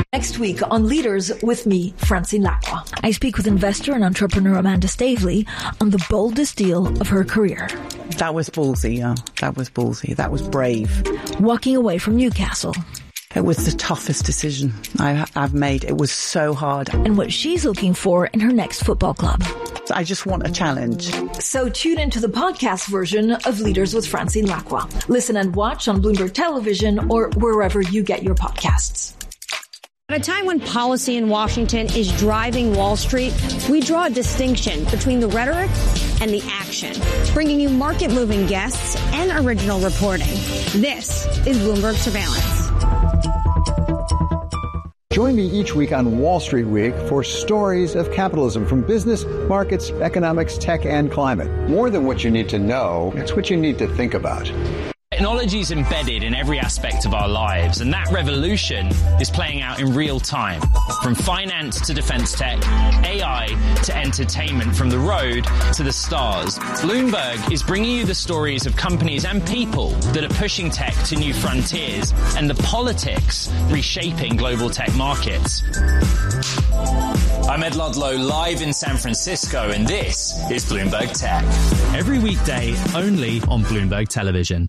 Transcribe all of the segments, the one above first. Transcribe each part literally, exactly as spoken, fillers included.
Next week on Leaders with me, Francine Lacqua. I speak with investor and entrepreneur Amanda Stavely on the boldest deal of her career. That was ballsy, yeah. That was ballsy. That was brave. Walking away from Newcastle. It was the toughest decision I, I've made. It was so hard. And what she's looking for in her next football club. I just want a challenge. So tune into the podcast version of Leaders with Francine Lacqua. Listen and watch on Bloomberg Television or wherever you get your podcasts. At a time when policy in Washington is driving Wall Street, we draw a distinction between the rhetoric and the action, bringing you market-moving guests and original reporting. This is Bloomberg Surveillance. Join me each week on Wall Street Week for stories of capitalism from business, markets, economics, tech, and climate. More than what you need to know, it's what you need to think about. Technology is embedded in every aspect of our lives, and that revolution is playing out in real time. From finance to defense tech, A I to entertainment, from the road to the stars. Bloomberg is bringing you the stories of companies and people that are pushing tech to new frontiers and the politics reshaping global tech markets. I'm Ed Ludlow, live in San Francisco, and this is Bloomberg Tech. Every weekday, only on Bloomberg Television.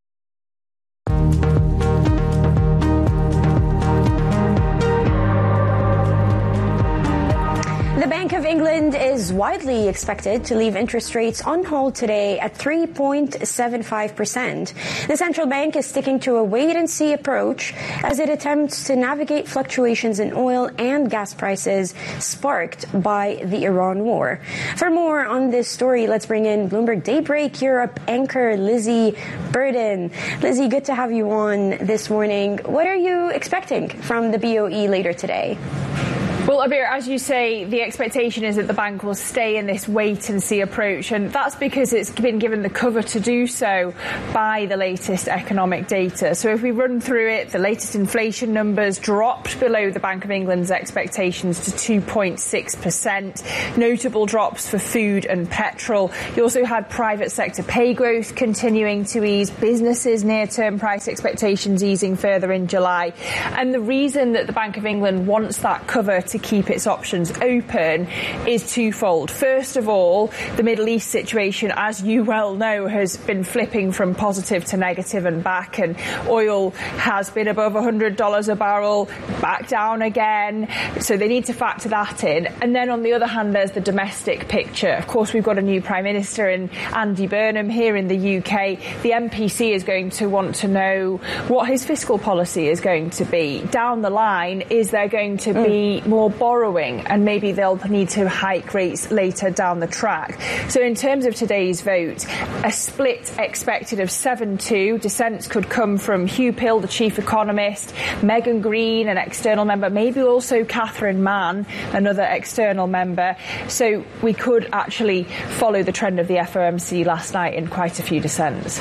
The Bank of England is widely expected to leave interest rates on hold today at three point seven five percent. The central bank is sticking to a wait-and-see approach as it attempts to navigate fluctuations in oil and gas prices sparked by the Iran war. For more on this story, let's bring in Bloomberg Daybreak Europe anchor Lizzie Burden. Lizzie, good to have you on this morning. What are you expecting from the B O E later today? Well, Abir, as you say, the expectation is that the bank will stay in this wait-and-see approach, and that's because it's been given the cover to do so by the latest economic data. So if we run through it, the latest inflation numbers dropped below the Bank of England's expectations to two point six percent. Notable drops for food and petrol. You also had private sector pay growth continuing to ease, businesses' near-term price expectations easing further in July. And the reason that the Bank of England wants that cover to keep its options open is twofold. First of all, the Middle East situation, as you well know, has been flipping from positive to negative and back, and oil has been above one hundred dollars a barrel, back down again. So they need to factor that in. And then on the other hand, there's the domestic picture. Of course, we've got a new Prime Minister in Andy Burnham here in the U K. The M P C is going to want to know what his fiscal policy is going to be. Down the line, is there going to be more borrowing, and maybe they'll need to hike rates later down the track. So in terms of today's vote, a split expected of seven two. Dissents could come from Hugh Pill, the chief economist, Megan Green, an external member, maybe also Catherine Mann, another external member. So we could actually follow the trend of the F O M C last night in quite a few dissents.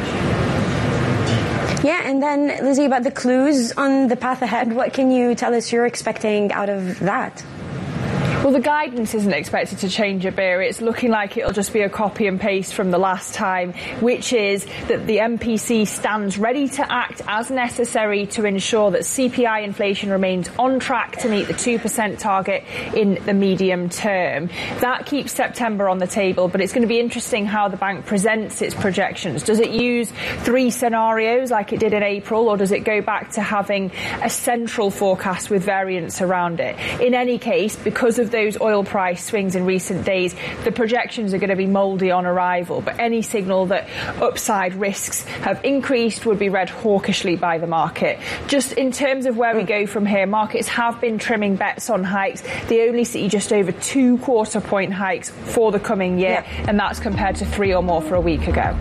Yeah, and then, Lizzie, about the clues on the path ahead, what can you tell us you're expecting out of that? Well, the guidance isn't expected to change a bit. It's looking like it'll just be a copy and paste from the last time, which is that the M P C stands ready to act as necessary to ensure that C P I inflation remains on track to meet the two percent target in the medium term. That keeps September on the table, but it's going to be interesting how the bank presents its projections. Does it use three scenarios like it did in April, or does it go back to having a central forecast with variance around it? In any case, because of those oil price swings in recent days, the projections are going to be mouldy on arrival, but any signal that upside risks have increased would be read hawkishly by the market. Just in terms of where we go from here, markets have been trimming bets on hikes. They only see just over two quarter point hikes for the coming year, yeah. and that's compared to three or more for a week ago.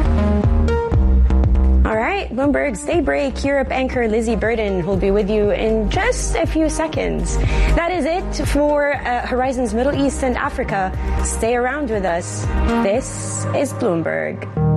All right, Bloomberg's Daybreak Europe anchor Lizzie Burden will be with you in just a few seconds. That is it for uh, Horizons Middle East and Africa. Stay around with us. This is Bloomberg.